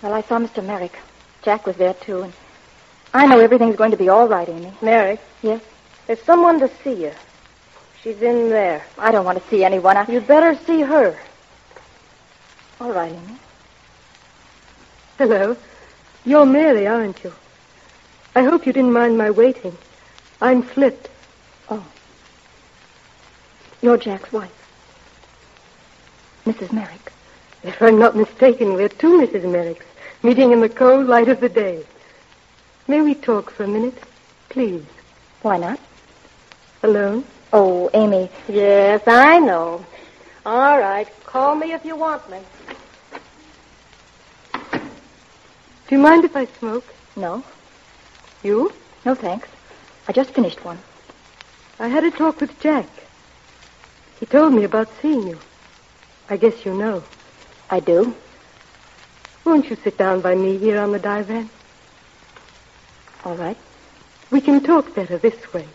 Well, I saw Mr. Merrick. Jack was there, too, and I know everything's going to be all right, Amy. Merrick? Yes? There's someone to see you. She's in there. I don't want to see anyone. You'd better see her. All right, Amy. Hello. You're Mary, aren't you? I hope you didn't mind my waiting. I'm Flip. Oh. You're Jack's wife. Mrs. Merrick. If I'm not mistaken, we're two Mrs. Merricks, meeting in the cold light of the day. May we talk for a minute? Please. Why not? Alone? Oh, Amy. Yes, I know. All right. Call me if you want me. Do you mind if I smoke? No. You? No, thanks. I just finished one. I had a talk with Jack. He told me about seeing you. I guess you know. I do. Won't you sit down by me here on the divan? All right. We can talk better this way.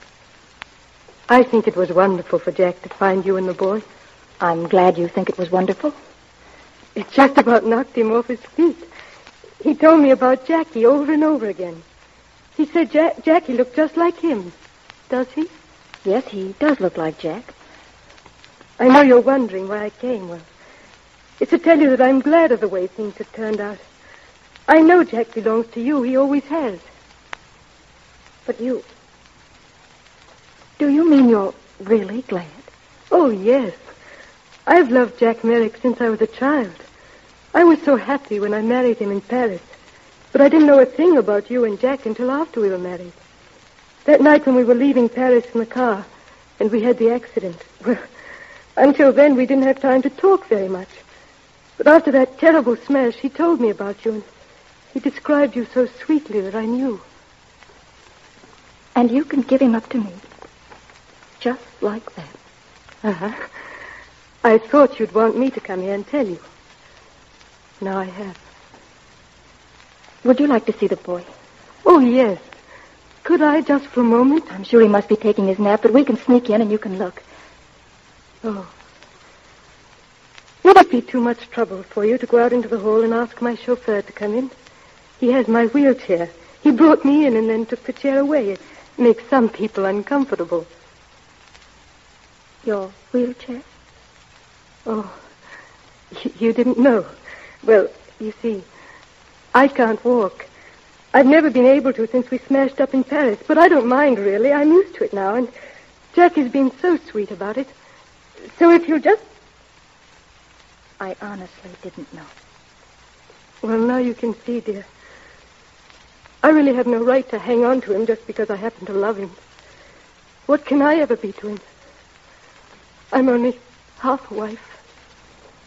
I think it was wonderful for Jack to find you and the boy. I'm glad you think it was wonderful. It just about knocked him off his feet. He told me about Jackie over and over again. He said Jackie looked just like him. Does he? Yes, he does look like Jack. I know you're wondering why I came. Well, it's to tell you that I'm glad of the way things have turned out. I know Jack belongs to you. He always has. But you... Do you mean you're really glad? Oh, yes. I've loved Jack Merrick since I was a child. I was so happy when I married him in Paris. But I didn't know a thing about you and Jack until after we were married. That night when we were leaving Paris in the car, and we had the accident. Well, until then, we didn't have time to talk very much. But after that terrible smash, he told me about you, and he described you so sweetly that I knew. And you can give him up to me. Just like that. Uh-huh. I thought you'd want me to come here and tell you. Now I have. Would you like to see the boy? Oh, yes. Could I, just for a moment? I'm sure he must be taking his nap, but we can sneak in and you can look. Oh. Would it be too much trouble for you to go out into the hall and ask my chauffeur to come in? He has my wheelchair. He brought me in and then took the chair away. It makes some people uncomfortable. Your wheelchair? Oh, you didn't know. Well, you see, I can't walk. I've never been able to since we smashed up in Paris, but I don't mind, really. I'm used to it now, and Jack has been so sweet about it. So if you'll just... I honestly didn't know. Well, now you can see, dear. I really have no right to hang on to him just because I happen to love him. What can I ever be to him? I'm only half a wife.